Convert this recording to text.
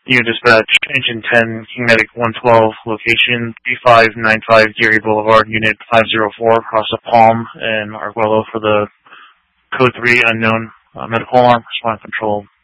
Unit Dispatch, Engine 10, King Medic 112, location B595 Geary Boulevard, Unit 504, across the Palm and Arguello for the Code 3 unknown medical alarm. Respond control